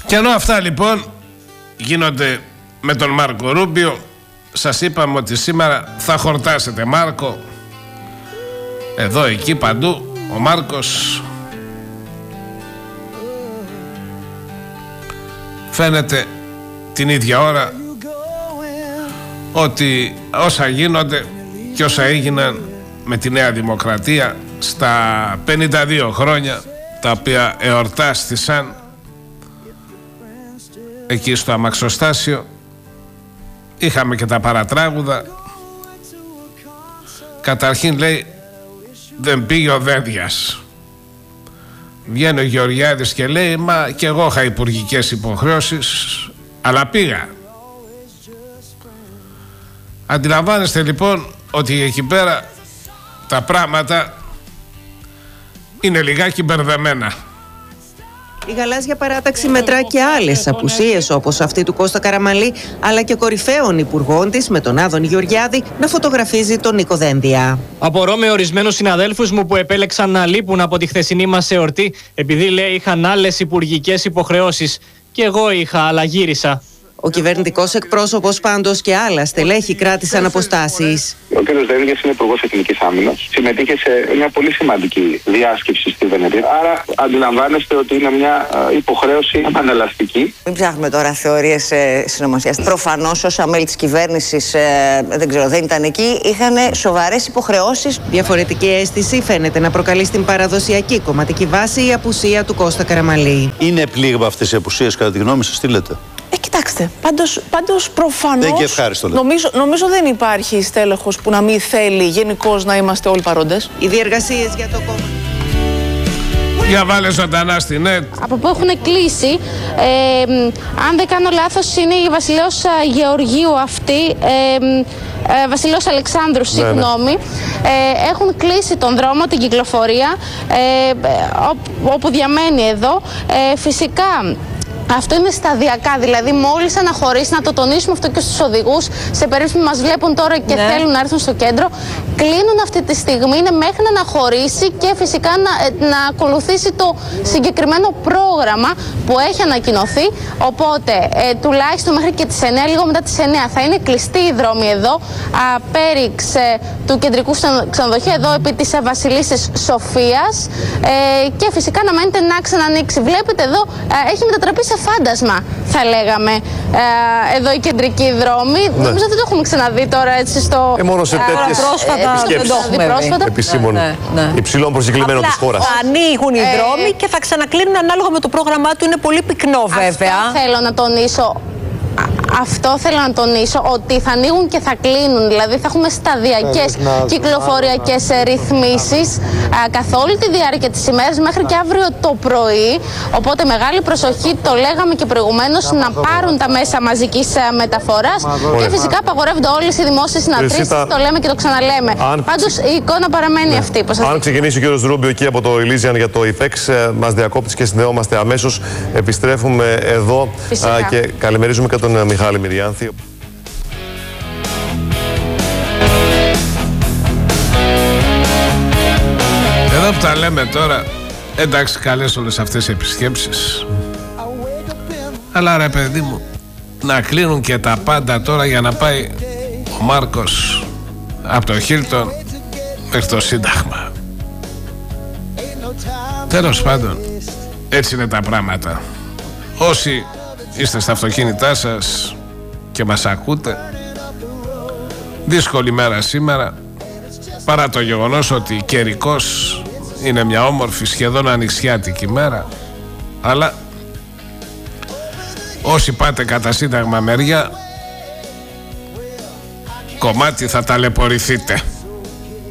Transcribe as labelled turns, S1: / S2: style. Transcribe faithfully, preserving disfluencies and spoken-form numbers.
S1: Και ενώ αυτά λοιπόν γίνονται με τον Μάρκο Ρούμπιο, σας είπαμε ότι σήμερα θα χορτάσετε Μάρκο. Εδώ, εκεί, παντού ο Μάρκος φαίνεται την ίδια ώρα ότι όσα γίνονται και όσα έγιναν με τη Νέα Δημοκρατία στα πενήντα δύο χρόνια τα οποία εορτάστησαν εκεί στο αμαξοστάσιο, είχαμε και τα παρατράγουδα. Καταρχήν λέει δεν πήγε ο Δένδιας. Βγαίνει ο Γεωργιάδης και λέει μα και εγώ είχα υπουργικές υποχρεώσεις αλλά πήγα. Αντιλαμβάνεστε λοιπόν ότι εκεί πέρα τα πράγματα είναι λιγάκι μπερδεμένα.
S2: Η γαλάζια παράταξη μετρά και άλλες απουσίες όπως αυτή του Κώστα Καραμανλή, αλλά και κορυφαίων υπουργών της με τον Άδωνη Γεωργιάδη να φωτογραφίζει τον Νίκο Δένδια.
S3: Απορώ με ορισμένους συναδέλφους μου που επέλεξαν να λείπουν από τη χθεσινή μας εορτή επειδή λέει είχαν άλλες υπουργικές υποχρεώσεις. Και εγώ είχα, αλλά γύρισα.
S2: Ο κυβερνητικός εκπρόσωπος πάντως και άλλα στελέχη κράτησαν αποστάσεις.
S4: Ο κ. Δένδιας είναι υπουργός Εθνικής Άμυνας. Συμμετείχε σε μια πολύ σημαντική διάσκεψη στη Βενετία. Άρα αντιλαμβάνεστε ότι είναι μια υποχρέωση αναλαστική.
S5: Μην ψάχνουμε τώρα θεωρίες ε, συνωμοσίας. Προφανώς όσα μέλη της κυβέρνησης, ε, δεν ξέρω, δεν ήταν εκεί, είχαν σοβαρές υποχρεώσεις.
S2: Διαφορετική αίσθηση φαίνεται να προκαλεί στην παραδοσιακή κομματική βάση η απουσία του Κώστα Καραμανλή.
S6: Είναι πλήγμα αυτές οι απουσίες κατά τη γνώμη σας, τι λέτε?
S7: Ε, κοιτάξτε, πάντως, πάντως προφανώς
S6: δεν και ευχάριστο,
S7: νομίζω, νομίζω δεν υπάρχει στέλεχος που να μην θέλει γενικώς να είμαστε όλοι παρόντες.
S2: Οι διεργασίες για το κόμμα.
S1: Για βάλε ζωντανά στη ΝΕΤ.
S8: Από που έχουν κλείσει, ε, αν δεν κάνω λάθος είναι η Βασιλέως Γεωργίου αυτή, ε, ε, Βασιλέως Αλεξάνδρου, συγγνώμη, ε, έχουν κλείσει τον δρόμο, την κυκλοφορία, ε, όπου διαμένει εδώ. Ε, φυσικά αυτό είναι σταδιακά, δηλαδή μόλις αναχωρήσει, να το τονίσουμε αυτό και στους οδηγούς, σε περίπτωση που μας βλέπουν τώρα και ναι. θέλουν να έρθουν στο κέντρο, κλείνουν αυτή τη στιγμή, είναι μέχρι να αναχωρήσει και φυσικά να, να ακολουθήσει το συγκεκριμένο πρόγραμμα που έχει ανακοινωθεί. Οπότε ε, τουλάχιστον μέχρι και τις εννιά, λίγο μετά τις εννιά, θα είναι κλειστή η δρόμη εδώ, απέριξ ε, του κεντρικού ξενοδοχείου, εδώ επί της Βασιλίσσης Σοφίας, ε, και φυσικά να μένετε να ξανανοίξει. Βλέπετε εδώ, ε, έχει μετατραπεί σε φάντασμα, θα λέγαμε, ε, εδώ η κεντρική δρόμη. Ναι. Νομίζω δεν το έχουμε ξαναδεί τώρα έτσι στο...
S9: Ε, μόνο σε τέτοιες
S7: πρόσφατα
S9: επισήμων ναι, ναι. υψηλών προσκεκλημένων της χώρας.
S10: Θα ανοίγουν οι ε... δρόμοι και θα ξανακλίνουν ανάλογα με το πρόγραμμά του. Είναι πολύ πυκνό βέβαια.
S8: Αυτό θέλω να τονίσω. Αυτό θέλω να τονίσω, ότι θα ανοίγουν και θα κλείνουν, δηλαδή θα έχουμε σταδιακές κυκλοφοριακές ρυθμίσεις καθ' όλη τη διάρκεια της ημέρας μέχρι και αύριο το πρωί. Οπότε μεγάλη προσοχή, το λέγαμε και προηγουμένως, να πάρουν τα μέσα μαζικής μεταφοράς και φυσικά απαγορεύονται όλες οι δημόσιες συναντήσεις, το λέμε και το ξαναλέμε. Πάντως η εικόνα παραμένει αυτή.
S9: Αν ξεκινήσει ο κ. Ρούμπιο εκεί από το Elysian για το IFEX, μας διακόπτει και συνδεόμαστε αμέσως. Επιστρέφουμε εδώ και καλημερίζουμε και τον Μιχάλη Μυριάνθη.
S1: Εδώ που τα λέμε τώρα, εντάξει, καλές όλες αυτές οι επισκέψεις, αλλά ρε παιδί μου, να κλείνουν και τα πάντα τώρα για να πάει ο Μάρκος από το Χίλτον μέχρι το Σύνταγμα. Τέλος πάντων, έτσι είναι τα πράγματα. Όσοι είστε στα αυτοκίνητά σας και μας ακούτε, δύσκολη μέρα σήμερα, παρά το γεγονός ότι καιρικός είναι μια όμορφη σχεδόν ανοιξιάτικη μέρα, αλλά όσοι πάτε κατά Σύνταγμα μεριά, κομμάτι θα ταλαιπωρηθείτε.